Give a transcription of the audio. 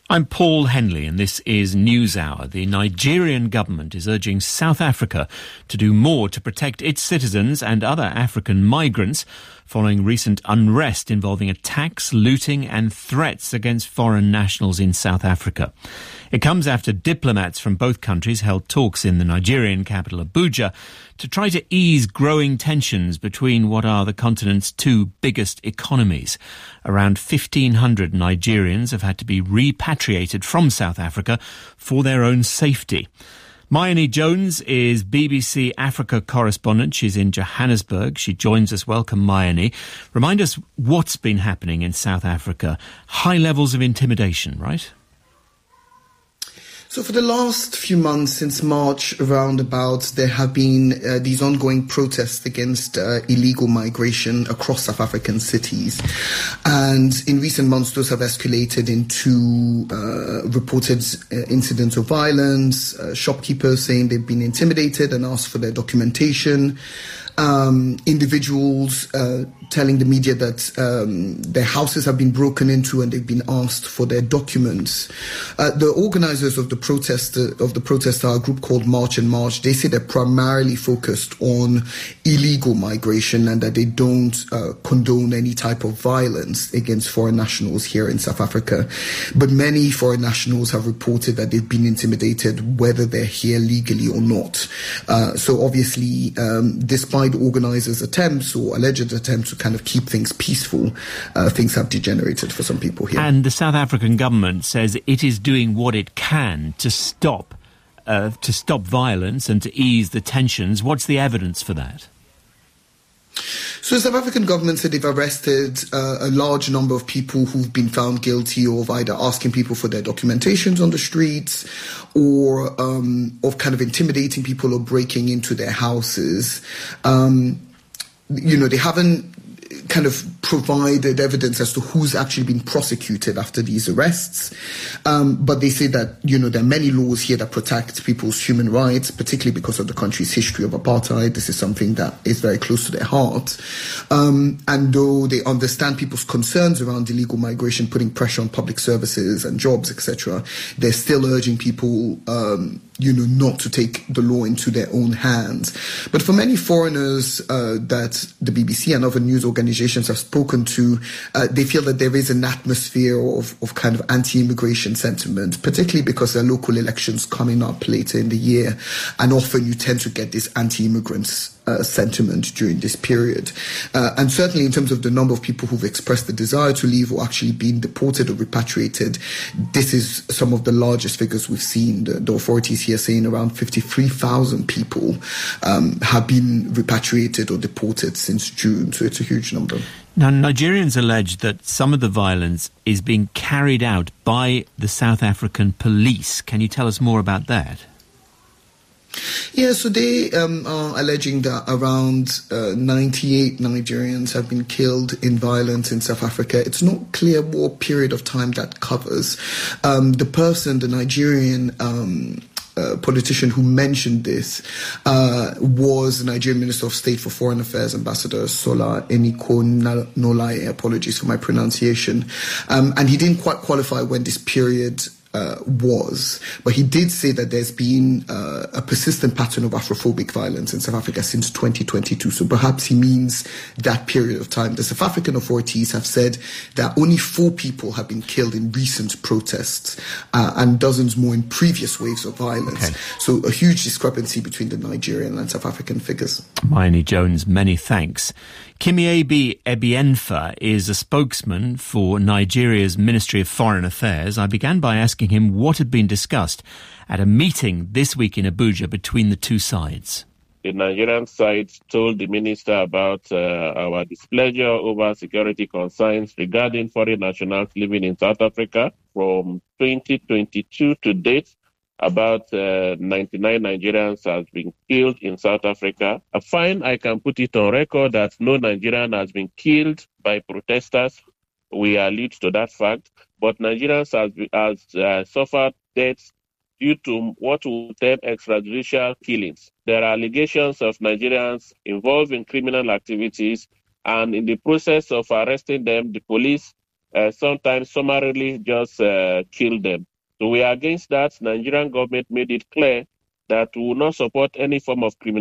I'm Paul Henley and this is NewsHour. The Nigerian government is urging South Africa to do more to protect its citizens and other African migrants following recent unrest involving attacks, looting and threats against foreign nationals in South Africa. It comes after diplomats from both countries held talks in the Nigerian capital Abuja to try to ease growing tensions between what are the continent's two biggest economies. Around 1,500 Nigerians have had to be repatriated from South Africa for their own safety. Mayeni Jones is BBC Africa correspondent. She's in Johannesburg. She joins us. Welcome, Mayeni. Remind us what's been happening in South Africa. High levels of intimidation, right? So for the last few months, since March roundabout, there have been these ongoing protests against illegal migration across South African cities. And in recent months, those have escalated into reported incidents of violence, shopkeepers saying they've been intimidated and asked for their documentation, individuals telling the media that their houses have been broken into and they've been asked for their documents. The organizers of the protest are a group called March and March. They say they're primarily focused on illegal migration and that they don't condone any type of violence against foreign nationals here in South Africa. But many foreign nationals have reported that they've been intimidated whether they're here legally or not. So obviously, despite the organizers' attempts or alleged attempts to kind of keep things peaceful, things have degenerated for some people here. And the South African government says it is doing what it can to stop violence and to ease the tensions. What's the evidence for that? So the South African government said they've arrested a large number of people who've been found guilty of either asking people for their documentations on the streets or of kind of intimidating people or breaking into their houses. They haven't kind of provided evidence as to who's actually been prosecuted after these arrests. But they say that, there are many laws here that protect people's human rights, particularly because of the country's history of apartheid. This is something that is very close to their heart. And though they understand people's concerns around illegal migration, putting pressure on public services and jobs, etc., they're still urging people, not to take the law into their own hands. But for many foreigners that the BBC and other news organizations have spoken to, they feel that there is an atmosphere of kind of anti-immigration sentiment, particularly because there are local elections coming up later in the year. And often you tend to get this anti-immigrant sentiment during this period. And certainly in terms of the number of people who've expressed the desire to leave or actually being deported or repatriated, this is some of the largest figures we've seen. The authorities here saying around 53,000 people have been repatriated or deported since June. So it's a huge number. Now, Nigerians allege that some of the violence is being carried out by the South African police. Can you tell us more about that? Yeah, so they are alleging that around 98 Nigerians have been killed in violence in South Africa. It's not clear what period of time that covers. The Nigerian politician who mentioned this was the Nigerian Minister of State for Foreign Affairs, Ambassador Sola Enikonolaye. Apologies for my pronunciation. And he didn't quite qualify when this period was, but he did say that there's been a persistent pattern of Afrophobic violence in South Africa since 2022. So perhaps he means that period of time. The South African authorities have said that only 4 people have been killed in recent protests and dozens more in previous waves of violence. Okay. So a huge discrepancy between the Nigerian and South African figures. Mayeni Jones, many thanks. Kimiabi Ebienfa is a spokesman for Nigeria's Ministry of Foreign Affairs. I began by asking him what had been discussed at a meeting this week in Abuja between the two sides. The Nigerian side told the minister about our displeasure over security concerns regarding foreign nationals living in South Africa from 2022 to date. About 99 Nigerians have been killed in South Africa. I find I can put it on record that no Nigerian has been killed by protesters. We allude to that fact. But Nigerians have suffered deaths due to what we term extrajudicial killings. There are allegations of Nigerians involved in criminal activities, and in the process of arresting them, the police sometimes summarily just kill them. So we are against that. Nigerian government made it clear that we will not support any form of criminal